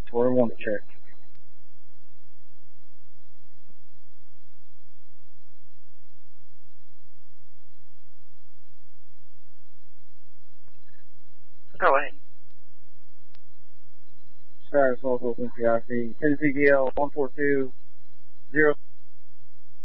where we want to check. Go ahead. Status local PIC, Tennessee DL 142-0.